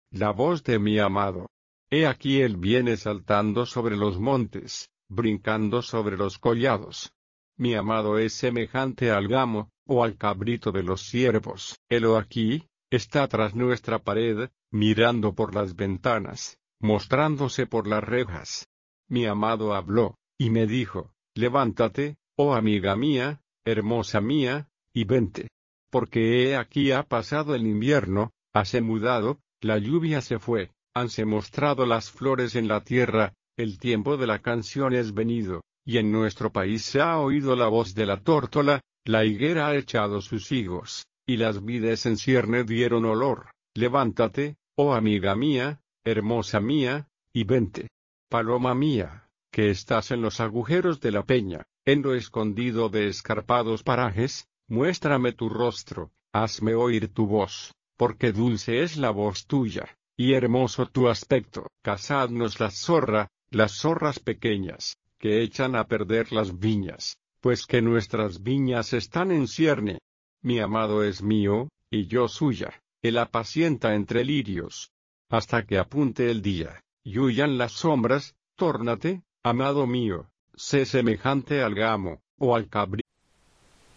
la voz de mi amado. He aquí él viene saltando sobre los montes, brincando sobre los collados. Mi amado es semejante al gamo, o al cabrito de los ciervos. Helo aquí, está tras nuestra pared, mirando por las ventanas, mostrándose por las rejas. Mi amado habló, y me dijo, levántate, oh amiga mía, hermosa mía, y vente. Porque he aquí ha pasado el invierno, hase mudado, la lluvia se fue, hanse mostrado las flores en la tierra, el tiempo de la canción es venido, y en nuestro país se ha oído la voz de la tórtola, la higuera ha echado sus higos, y las vides en cierne dieron olor. Levántate, oh amiga mía, hermosa mía, y vente. Paloma mía, que estás en los agujeros de la peña, en lo escondido de escarpados parajes, muéstrame tu rostro, hazme oír tu voz, porque dulce es la voz tuya, y hermoso tu aspecto. Cazadnos las zorras pequeñas, que echan a perder las viñas, pues que nuestras viñas están en cierne. Mi amado es mío, y yo suya, él apacienta entre lirios. Hasta que apunte el día, y huyan las sombras, tórnate, amado mío, sé semejante al gamo, o al cabrito.